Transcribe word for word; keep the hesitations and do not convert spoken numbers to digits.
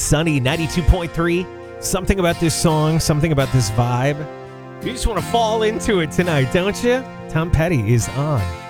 Sunny ninety-two point three. Something about this song, something about this vibe. You just want to fall into it tonight, don't you? Tom Petty is on.